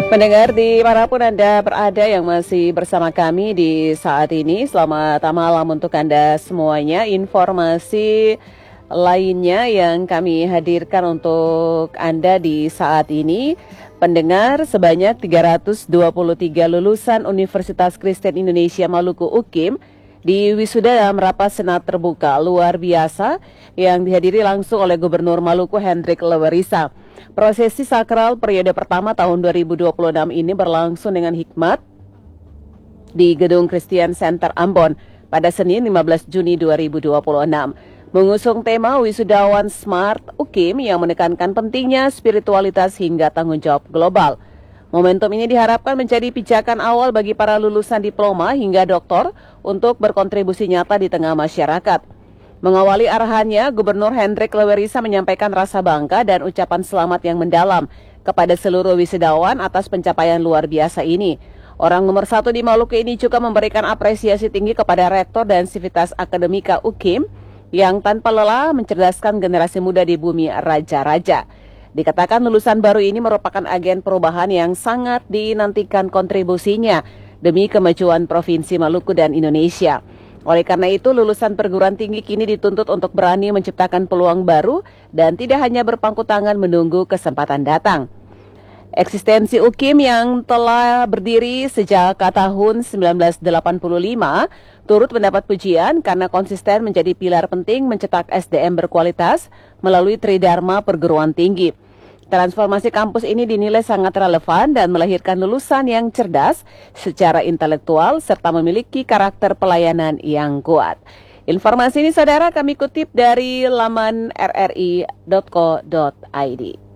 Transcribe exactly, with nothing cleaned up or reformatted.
Pendengar dimanapun Anda berada yang masih bersama kami di saat ini, selamat malam untuk Anda semuanya. Informasi lainnya yang kami hadirkan untuk Anda di saat ini, pendengar, sebanyak tiga ratus dua puluh tiga lulusan Universitas Kristen Indonesia Maluku U K I M di wisuda dalam rapat senat terbuka luar biasa yang dihadiri langsung oleh Gubernur Maluku Hendrik Lewerisa. Prosesi sakral periode pertama tahun dua ribu dua puluh enam ini berlangsung dengan hikmat di Gedung Christian Center Ambon pada Senin lima belas Juni dua ribu dua puluh enam. Mengusung tema Wisudawan Smart U K I M yang menekankan pentingnya spiritualitas hingga tanggung jawab global. Momentum ini diharapkan menjadi pijakan awal bagi para lulusan diploma hingga doktor untuk berkontribusi nyata di tengah masyarakat. Mengawali arahannya, Gubernur Hendrik Lewerisa menyampaikan rasa bangga dan ucapan selamat yang mendalam kepada seluruh wisudawan atas pencapaian luar biasa ini. Orang nomor satu di Maluku ini juga memberikan apresiasi tinggi kepada Rektor dan Sivitas Akademika U K I M yang tanpa lelah mencerdaskan generasi muda di bumi raja-raja. Dikatakan lulusan baru ini merupakan agen perubahan yang sangat dinantikan kontribusinya demi kemajuan Provinsi Maluku dan Indonesia. Oleh karena itu, lulusan perguruan tinggi kini dituntut untuk berani menciptakan peluang baru dan tidak hanya berpangku tangan menunggu kesempatan datang. Eksistensi U K I M yang telah berdiri sejak tahun seribu sembilan ratus delapan puluh lima turut mendapat pujian karena konsisten menjadi pilar penting mencetak S D M berkualitas melalui Tridharma perguruan tinggi. Transformasi kampus ini dinilai sangat relevan dan melahirkan lulusan yang cerdas secara intelektual serta memiliki karakter pelayanan yang kuat. Informasi ini saudara kami kutip dari laman r r i dot co dot i d.